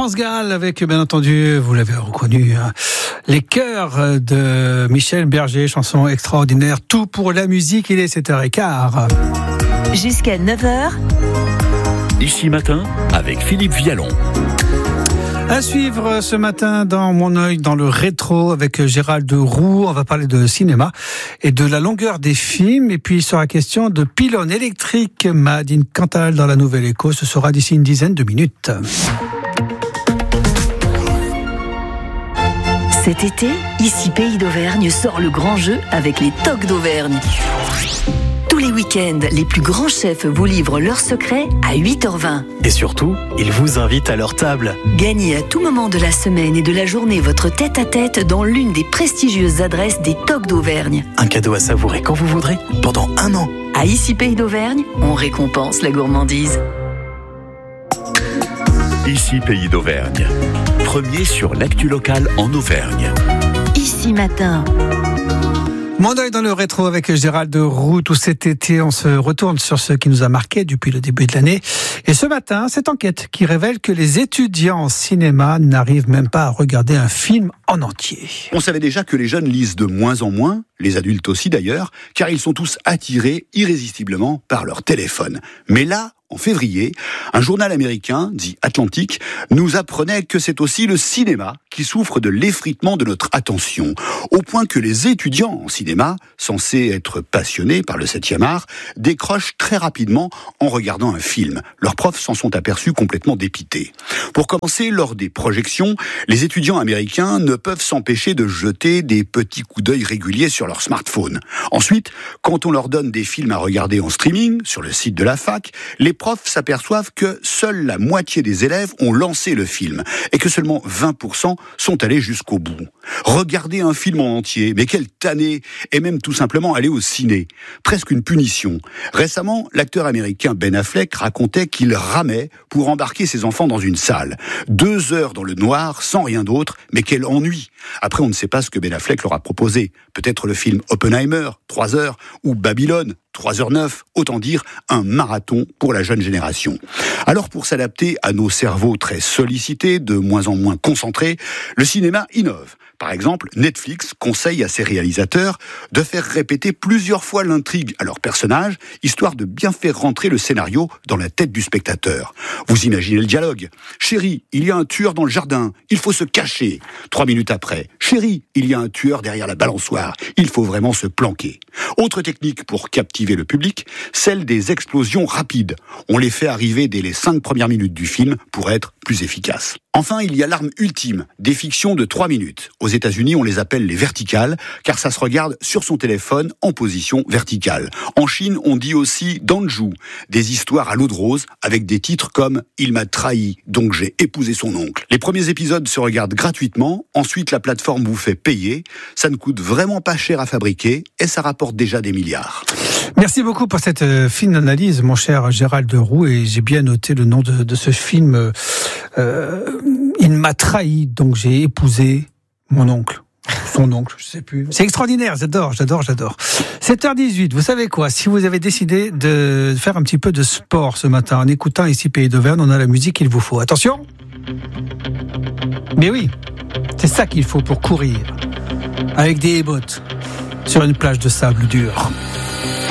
France Gall avec, bien entendu, vous l'avez reconnu, les chœurs de Michel Berger, chanson extraordinaire, tout pour la musique, il est 7h15. Jusqu'à 9h. Ici Matin, avec Philippe Vialon. À suivre ce matin dans Mon œil dans le rétro avec Gérald Roux. On va parler de cinéma et de la longueur des films. Et puis il sera question de pylônes électriques Made in Cantal dans la Nouvelle Écho. Ce sera d'ici une dizaine de minutes. Cet été, Ici Pays d'Auvergne sort le grand jeu avec les tocs d'Auvergne. Tous les week-ends, les plus grands chefs vous livrent leurs secrets à 8h20. Et surtout, ils vous invitent à leur table. Gagnez à tout moment de la semaine et de la journée votre tête-à-tête dans l'une des prestigieuses adresses des tocs d'Auvergne. Un cadeau à savourer quand vous voudrez, pendant 1 an. À Ici Pays d'Auvergne, on récompense la gourmandise. Ici Pays d'Auvergne. Premier sur l'actu locale en Auvergne. Ici Matin. Mon œil dans le rétro avec Gérald Roux. Tout cet été, on se retourne sur ce qui nous a marqué depuis le début de l'année. Et ce matin, cette enquête qui révèle que les étudiants en cinéma n'arrivent même pas à regarder un film en entier. On savait déjà que les jeunes lisent de moins en moins, les adultes aussi d'ailleurs, car ils sont tous attirés irrésistiblement par leur téléphone. Mais là, en février, un journal américain, dit Atlantic, nous apprenait que c'est aussi le cinéma qui souffre de l'effritement de notre attention, au point que les étudiants en cinéma, censés être passionnés par le 7e art, décrochent très rapidement en regardant un film. Leurs profs s'en sont aperçus complètement dépités. Pour commencer, lors des projections, les étudiants américains ne peuvent s'empêcher de jeter des petits coups d'œil réguliers sur leur smartphone. Ensuite, quand on leur donne des films à regarder en streaming, sur le site de la fac, les profs s'aperçoivent que seule la moitié des élèves ont lancé le film et que seulement 20% sont allés jusqu'au bout. Regarder un film en entier, mais quelle tannée, et même tout simplement aller au ciné. Presque une punition. Récemment, l'acteur américain Ben Affleck racontait qu'il ramait pour embarquer ses enfants dans une salle. 2 heures dans le noir, sans rien d'autre, mais quel ennui. Après, on ne sait pas ce que Ben Affleck leur a proposé. Peut-être le film Oppenheimer, 3 heures, ou Babylone, 3h09, autant dire un marathon pour la jeune génération. Alors pour s'adapter à nos cerveaux très sollicités, de moins en moins concentrés, le cinéma innove. Par exemple, Netflix conseille à ses réalisateurs de faire répéter plusieurs fois l'intrigue à leurs personnages, histoire de bien faire rentrer le scénario dans la tête du spectateur. Vous imaginez le dialogue. « Chérie, il y a un tueur dans le jardin, il faut se cacher. » 3 minutes après, « Chérie, il y a un tueur derrière la balançoire, il faut vraiment se planquer. » Autre technique pour captiver le public, celle des explosions rapides. On les fait arriver dès les 5 premières minutes du film pour être plus efficaces. Enfin, il y a l'arme ultime, des fictions de 3 minutes. Aux États-Unis, on les appelle les verticales, car ça se regarde sur son téléphone en position verticale. En Chine, on dit aussi danju, des histoires à l'eau de rose, avec des titres comme « Il m'a trahi, donc j'ai épousé son oncle ». Les premiers épisodes se regardent gratuitement, ensuite la plateforme vous fait payer. Ça ne coûte vraiment pas cher à fabriquer, et ça rapporte déjà des milliards. Merci beaucoup pour cette fine analyse, mon cher Gérald Roux, et j'ai bien noté le nom de ce film. Il m'a trahi, donc j'ai épousé mon oncle. Son oncle, je sais plus. C'est extraordinaire, j'adore. 7h18, vous savez quoi? Si vous avez décidé de faire un petit peu de sport ce matin, en écoutant Ici Pays d'Auvergne, on a la musique qu'il vous faut. Attention! Mais oui, c'est ça qu'il faut pour courir. Avec des bottes, sur une plage de sable dur.